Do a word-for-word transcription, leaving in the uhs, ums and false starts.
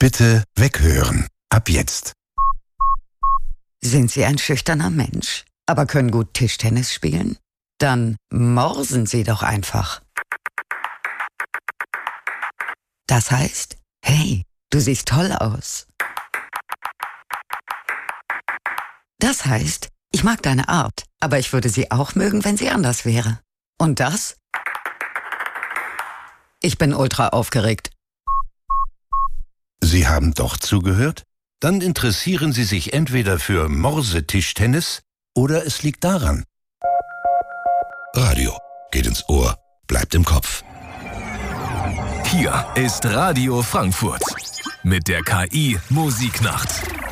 Bitte weghören. Ab jetzt. Sind Sie ein schüchterner Mensch, aber können gut Tischtennis spielen? Dann morsen Sie doch einfach. Das heißt, hey, du siehst toll aus. Das heißt, ich mag deine Art, aber ich würde sie auch mögen, wenn sie anders wäre. Und das? Ich bin ultra aufgeregt. Sie haben doch zugehört? Dann interessieren Sie sich entweder für Morsetischtennis oder es liegt daran. Radio geht ins Ohr, bleibt im Kopf. Hier ist Radio Frankfurt mit der K I Musiknacht.